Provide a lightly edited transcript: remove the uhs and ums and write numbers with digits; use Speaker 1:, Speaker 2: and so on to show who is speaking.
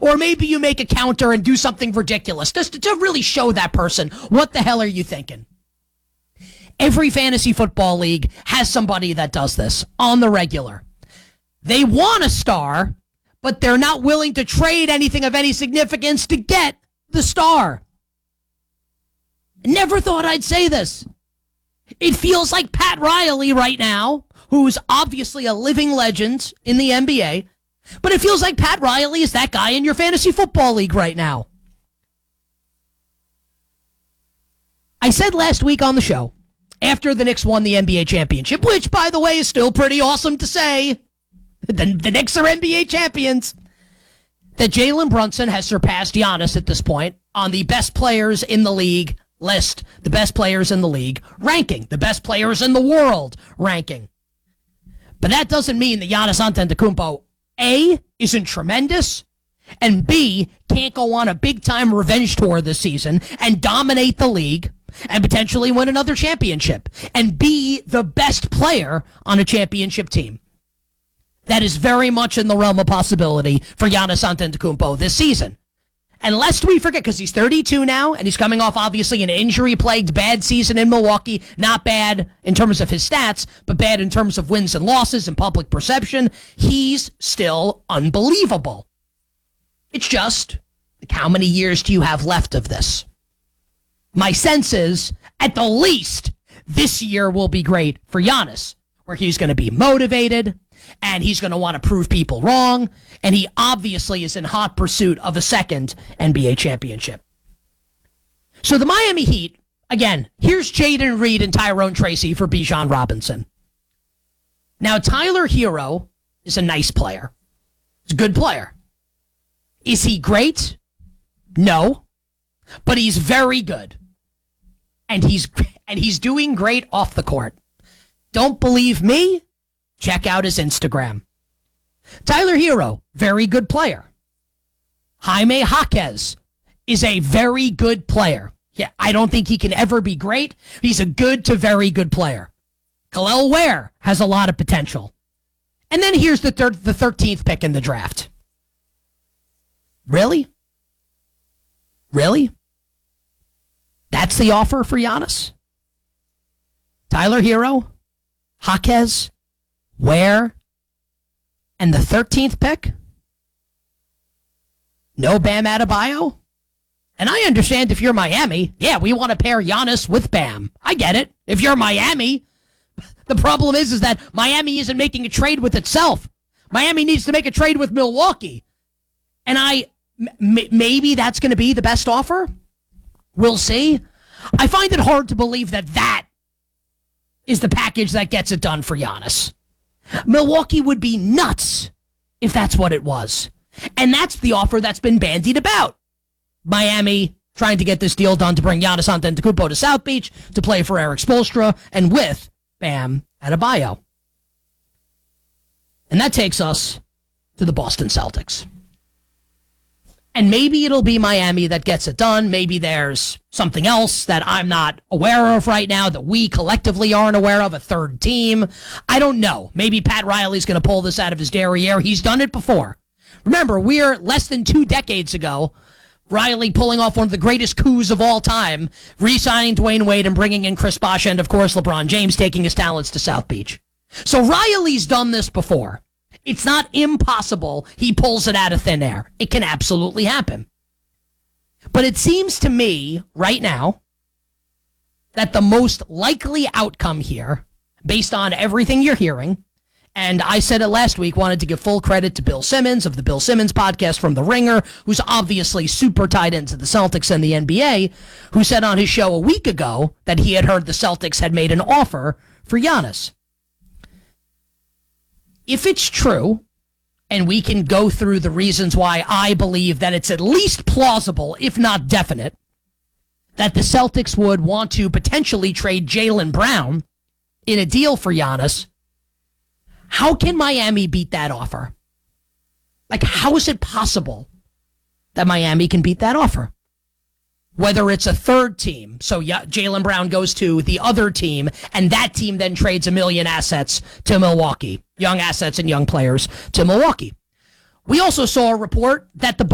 Speaker 1: Or maybe you make a counter and do something ridiculous just to really show that person, what the hell are you thinking? Every fantasy football league has somebody that does this on the regular. They want a star, but they're not willing to trade anything of any significance to get the star. I never thought I'd say this. It feels like Pat Riley right now, who's obviously a living legend in the NBA, but it feels like Pat Riley is that guy in your fantasy football league right now. I said last week on the show, after the Knicks won the NBA championship, which, by the way, is still pretty awesome to say, the Knicks are NBA champions, that Jalen Brunson has surpassed Giannis at this point on the best players in the league list, the best players in the league ranking, the best players in the world ranking. But that doesn't mean that Giannis Antetokounmpo, A, isn't tremendous, and B, can't go on a big-time revenge tour this season and dominate the league and potentially win another championship and be the best player on a championship team. That is very much in the realm of possibility for Giannis Antetokounmpo this season. And lest we forget, because he's 32 now, and he's coming off, obviously, an injury-plagued bad season in Milwaukee. Not bad in terms of his stats, but bad in terms of wins and losses and public perception. He's still unbelievable. It's just, like, how many years do you have left of this? My sense is, at the least, this year will be great for Giannis, where he's going to be motivated, and he's going to want to prove people wrong, and he obviously is in hot pursuit of a second NBA championship. So the Miami Heat, again, here's Jaden Reed and Tyrone Tracy for Bijan Robinson. Now, Tyler Hero is a nice player. He's a good player. Is he great? No. But he's very good. And he's doing great off the court. Don't believe me? Check out his Instagram. Tyler Hero, very good player. Jaime Jaquez is a very good player. Yeah, I don't think he can ever be great. He's a good to very good player. Khalil Ware has a lot of potential. And then here's the 13th pick in the draft. Really? Really? That's the offer for Giannis? Tyler Hero, Jaquez, Ware, and the 13th pick? No Bam Adebayo? And I understand if you're Miami, yeah, we want to pair Giannis with Bam. I get it. If you're Miami, the problem is that Miami isn't making a trade with itself. Miami needs to make a trade with Milwaukee. And maybe that's going to be the best offer. We'll see. I find it hard to believe that is the package that gets it done for Giannis. Milwaukee would be nuts if that's what it was. And that's the offer that's been bandied about. Miami trying to get this deal done to bring Giannis Antetokounmpo to South Beach to play for Eric Spoelstra and with Bam Adebayo. And that takes us to the Boston Celtics. And maybe it'll be Miami that gets it done. Maybe there's something else that I'm not aware of right now that we collectively aren't aware of, a third team. I don't know. Maybe Pat Riley's going to pull this out of his derriere. He's done it before. Remember, we're less than 2 decades ago, Riley pulling off one of the greatest coups of all time, re-signing Dwayne Wade and bringing in Chris Bosh and, of course, LeBron James taking his talents to South Beach. So Riley's done this before. It's not impossible he pulls it out of thin air. It can absolutely happen. But it seems to me right now that the most likely outcome here, based on everything you're hearing, and I said it last week, wanted to give full credit to Bill Simmons of the Bill Simmons podcast from The Ringer, who's obviously super tied into the Celtics and the NBA, who said on his show a week ago that he had heard the Celtics had made an offer for Giannis. If it's true, and we can go through the reasons why I believe that it's at least plausible, if not definite, that the Celtics would want to potentially trade Jaylen Brown in a deal for Giannis, how can Miami beat that offer? Like, how is it possible that Miami can beat that offer? Whether it's a third team, so Jaylen Brown goes to the other team, and that team then trades $1 million assets to Milwaukee, young assets and young players to Milwaukee. We also saw a report that the